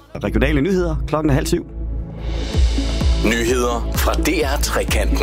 Regionale nyheder 6:30. Nyheder fra DR Trekanten.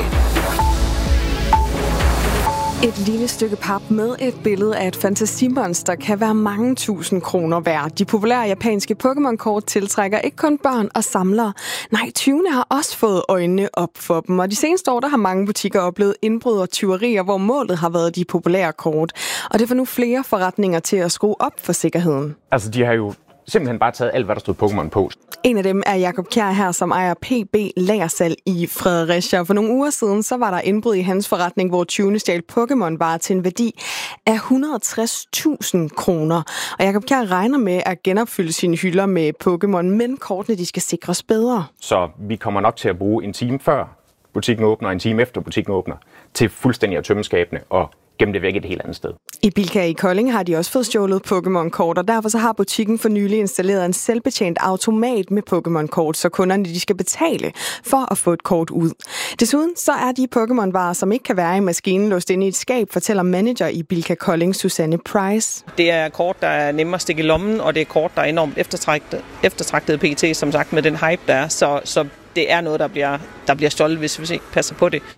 Et lille stykke pap med et billede af et fantasimonster kan være mange tusind kroner værd. De populære japanske Pokémon-kort tiltrækker ikke kun børn og samlere. Nej, tyvene har også fået øjnene op for dem. Og de seneste år der har mange butikker oplevet indbrud og tyverier, hvor målet har været de populære kort. Og det får nu flere forretninger til at skrue op for sikkerheden. Altså, de har jo simpelthen bare taget alt, hvad der stod Pokémon på. En af dem er Jakob Kjær her, som ejer PB Lagersalg i Fredericia. For nogle uger siden, så var der indbrud i hans forretning, hvor tyvene stjal Pokémon-varer til en værdi af 160.000 kroner. Og Jakob Kjær regner med at genopfylde sine hylder med Pokémon, men kortene de skal sikres bedre. Så vi kommer nok til at bruge en time før butikken åbner, og en time efter butikken åbner, til fuldstændig at tømme skabene og gemme det væk et helt andet sted. I Bilka i Kolding har de også fået stjålet Pokémon-kort, og derfor så har butikken for nylig installeret en selvbetjent automat med Pokémon-kort, så kunderne de skal betale for at få et kort ud. Desuden så er de Pokémon-varer, som ikke kan være i maskinen, låst inde i et skab, fortæller manager i Bilka Kolding, Susanne Price. Det er kort, der er nemmere at stikke i lommen, og det er kort, der er enormt eftertragtet pt, som sagt, med den hype, der er. Så det er noget, der bliver stjålet, hvis vi ikke passer på det.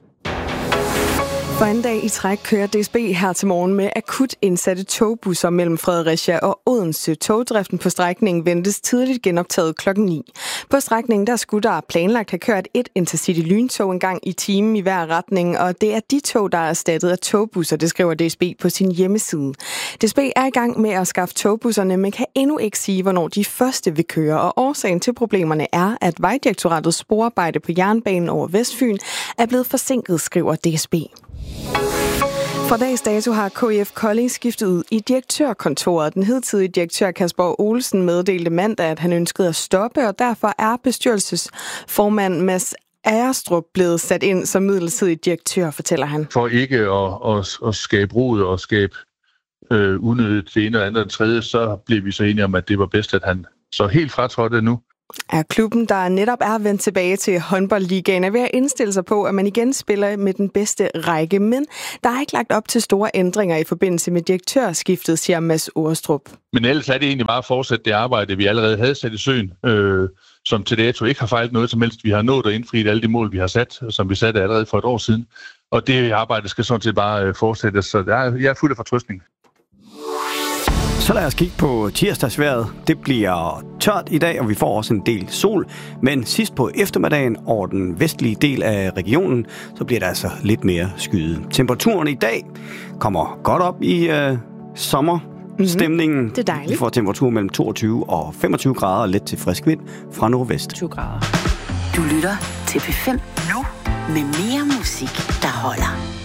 For anden dag i træk kører DSB her til morgen med akut indsatte togbusser mellem Fredericia og Odense. Togdriften på strækningen ventes tidligt genoptaget klokken 9. På strækningen der skulle der planlagt have kørt et Intercity lyntog en gang i timen i hver retning, og det er de tog, der er erstattet af togbusser, det skriver DSB på sin hjemmeside. DSB er i gang med at skaffe togbusserne, men kan endnu ikke sige, hvornår de første vil køre, og årsagen til problemerne er, at Vejdirektoratets sporarbejde på jernbanen over Vestfyn er blevet forsinket, skriver DSB. Fra dags dato har KIF Kolding skiftet ud i direktørkontoret. Den hidtidige direktør Kasper Olsen meddelte mandag, at han ønskede at stoppe, og derfor er bestyrelsesformand Mads Agerstrup blevet sat ind som midlertidig direktør, fortæller han. For ikke at skabe rod og skabe unødigt det ene og andet og det tredje, så blev vi så enige om, at det var bedst, at han så helt fratrådte nu. Er klubben, der netop er vendt tilbage til håndboldligaen, er ved at indstille sig på, at man igen spiller med den bedste række, men der er ikke lagt op til store ændringer i forbindelse med direktørskiftet, siger Mads Agerstrup. Men ellers er det egentlig bare at fortsætte det arbejde, vi allerede havde sat i søen, som til dato ikke har fejlet noget som helst. Vi har nået at indfri alle de mål, vi har sat, som vi satte allerede for et år siden. Og det arbejde skal sådan set bare fortsætte, så jeg er fuld af fortrøstning. Så lad os kigge på tirsdagsvejret. Det bliver tørt i dag, og vi får også en del sol. Men sidst på eftermiddagen over den vestlige del af regionen, så bliver det altså lidt mere skyet. Temperaturen i dag kommer godt op i sommerstemningen. Det er dejligt. Vi får temperatur mellem 22 og 25 grader og let til frisk vind fra nordvest. 20 grader. Du lytter til P5 nu med mere musik, der holder.